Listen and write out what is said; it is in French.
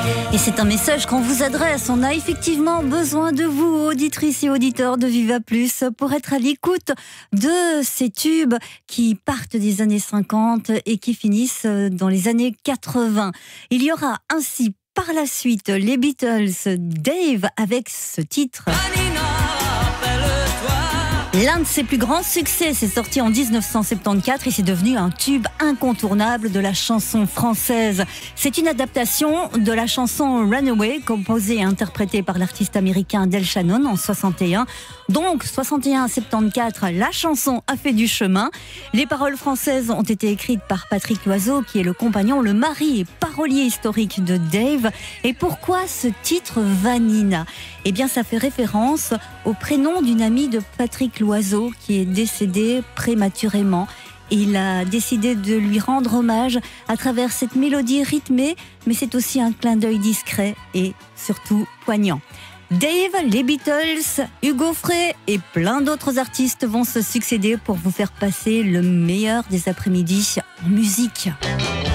Et c'est un message qu'on vous adresse. On a effectivement besoin de vous, auditrices et auditeurs de Viva Plus, pour être à l'écoute de ces tubes qui partent des années 50 et qui finissent dans les années 80. Il y aura ainsi par la suite les Beatles, Dave, avec ce titre. L'un de ses plus grands succès, c'est sorti en 1974 et c'est devenu un tube incontournable de la chanson française. C'est une adaptation de la chanson Runaway, composée et interprétée par l'artiste américain Del Shannon en 61. Donc, 61 à 74, la chanson a fait du chemin. Les paroles françaises ont été écrites par Patrick Loiseau, qui est le compagnon, le mari et parolier historique de Dave. Et pourquoi ce titre Vanina ? Eh bien, ça fait référence au prénom d'une amie de Patrick Loiseau qui est décédée prématurément. Et il a décidé de lui rendre hommage à travers cette mélodie rythmée, mais c'est aussi un clin d'œil discret et surtout poignant. Dave, les Beatles, Hugo Frey et plein d'autres artistes vont se succéder pour vous faire passer le meilleur des après-midi en musique.